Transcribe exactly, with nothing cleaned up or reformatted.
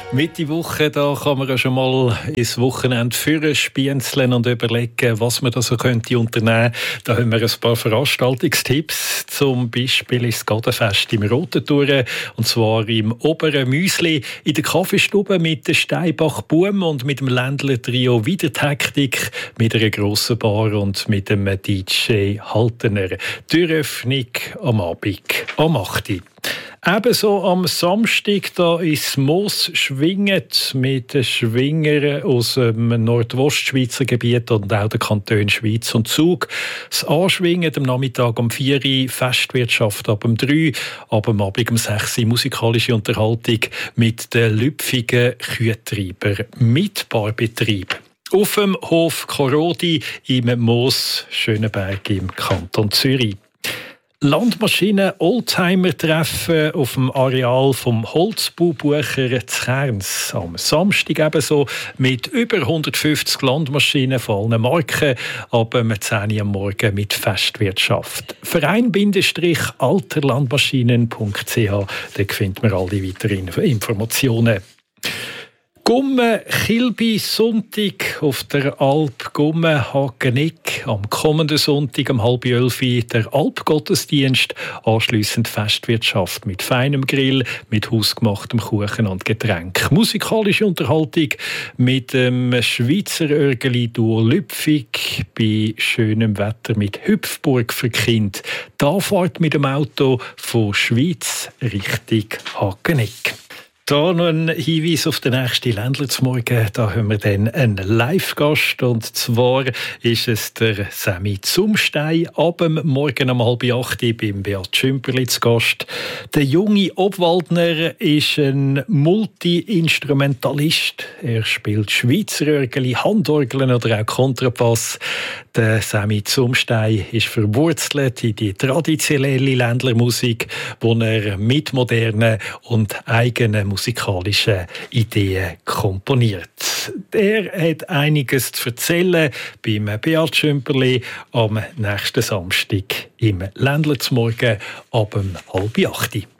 Mitte Woche, da kann man ja schon mal ins Wochenende führen, spienzeln und überlegen, was man da so könnte unternehmen. Da haben wir ein paar Veranstaltungstipps. Zum Beispiel ist das Gartenfest im Rotenthurn, und zwar im oberen Müsli, in der Kaffeestube mit der Steinbach Buhm und mit dem Ländler-Trio Wiedertaktik, mit einer grossen Bar und mit dem D J Haltener. Türöffnung am Abend, am acht Uhr. Ebenso am Samstag, da ist Moos schwingend mit den Schwingern aus dem Nordostschweizer Gebiet und auch den Kantonen Schweiz und Zug. Das Anschwingen am Nachmittag um vier Uhr, Festwirtschaft ab um drei Uhr, ab am Abend um sechs Uhr musikalische Unterhaltung mit den lüpfigen Kühtreiber mit Barbetrieb. Auf dem Hof Korodi im Moos Schönenberg im Kanton Zürich. Landmaschinen Oldtimer-Treffen auf dem Areal vom Holzbaubucher zu Kerns. Am Samstag ebenso mit über hundertfünfzig Landmaschinen von allen Marken, ab zehn Uhr am Morgen mit Festwirtschaft. Verein-alterlandmaschinen punkt c h, da findet man all die weiteren Informationen. Gumme Chilbi Sonntag auf der Alp Gumme Hageneck. Am kommenden Sonntag um halb elf Uhr der Alpgottesdienst, anschliessend Festwirtschaft mit feinem Grill, mit hausgemachtem Kuchen und Getränk. Musikalische Unterhaltung mit dem Schweizer Örgeli-Duo Lüpfig bei schönem Wetter mit Hüpfburg für Kind. Da fahrt mit dem Auto von Schweiz Richtung Hageneck. Da noch ein Hinweis auf den nächsten Ländler zum Morgen. Da haben wir dann einen Live-Gast. Und zwar ist es der Sammy Zumstein. Ab dem Morgen um halb acht Uhr beim Beat Schümperli zu Gast. Der junge Obwaldner ist ein Multi-Instrumentalist. Er spielt Schweizer Örgeli, Handorgeln oder auch Kontrabass. Der Sammy Zumstein ist verwurzelt in die traditionelle Ländlermusik, wo er mit modernen und eigenen musikalischen Ideen komponiert. Er hat einiges zu erzählen beim Beat Schümperli am nächsten Samstag im Ländler zum Morgen ab halb acht Uhr.